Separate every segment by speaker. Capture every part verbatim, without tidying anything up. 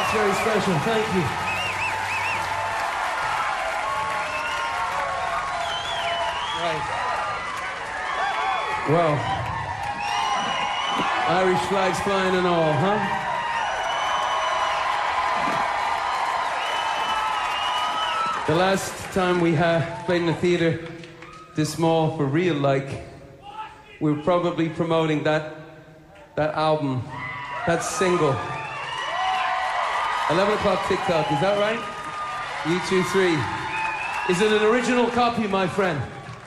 Speaker 1: That's very special. Thank you. Right. Well, Irish flags flying and all, huh? The last time we uh, played in a theater this small for real, like, we were probably promoting that that album, that single. eleven o'clock TikTok, is that right? U two three. Is it an original copy, my friend?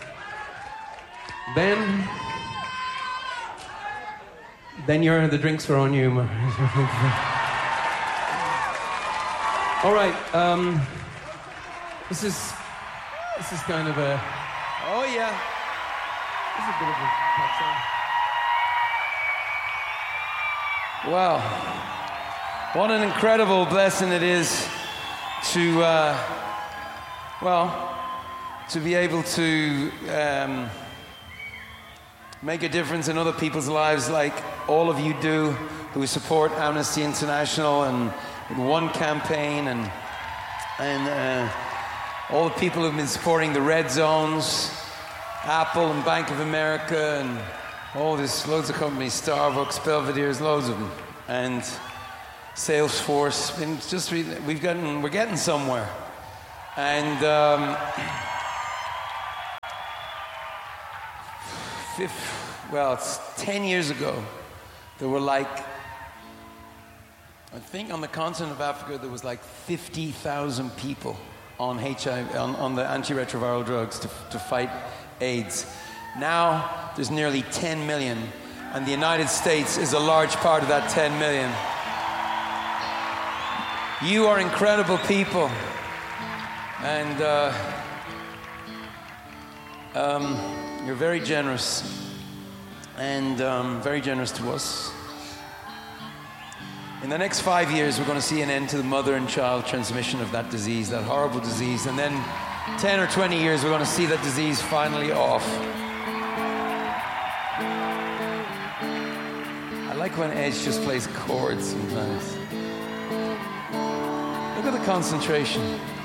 Speaker 1: Then, then you're, the drinks are on you. All right, um, this is, this is kind of a, oh yeah, this is a bit of a pop song. Wow, what an incredible blessing it is to, uh, well, to be able to um, make a difference in other people's lives like all of you do who support Amnesty International and One Campaign and, and uh, all the people who've been supporting the Red Zones, Apple and Bank of America and all this, loads of companies, Starbucks, Belvedere's, loads of them, and Salesforce. And it's just really, we've gotten, we're getting somewhere. And um, fifth, well, it's ten years ago, there were like, I think on the continent of Africa, there was like fifty thousand people on H I V, on, on the antiretroviral drugs to, to fight AIDS. Now, there's nearly ten million, and the United States is a large part of that ten million. You are incredible people, and uh, um, you're very generous, and um, very generous to us. In the next five years, we're going to see an end to the mother and child transmission of that disease, that horrible disease. And then ten or twenty years, we're going to see that disease finally off. I like when Edge just plays chords sometimes. Look at the concentration.